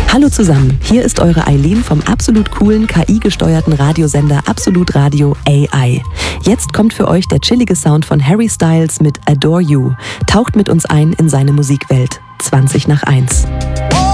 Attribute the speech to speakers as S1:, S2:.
S1: Hallo zusammen, hier ist eure Eileen vom absolut coolen KI-gesteuerten Radiosender Absolut Radio AI. Jetzt kommt für euch der chillige Sound von Harry Styles mit Adore You. Taucht mit uns ein in seine Musikwelt. 20 nach 1.